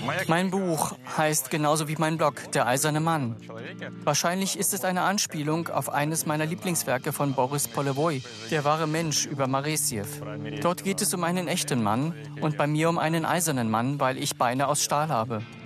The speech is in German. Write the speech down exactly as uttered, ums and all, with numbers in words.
Mein Buch heißt genauso wie mein Blog Der eiserne Mann. Wahrscheinlich ist es eine Anspielung auf eines meiner Lieblingswerke von Boris Polowoi, Der wahre Mensch über Maresjew. Dort geht es um einen echten Mann und bei mir um einen eisernen Mann, weil ich Beine aus Stahl habe.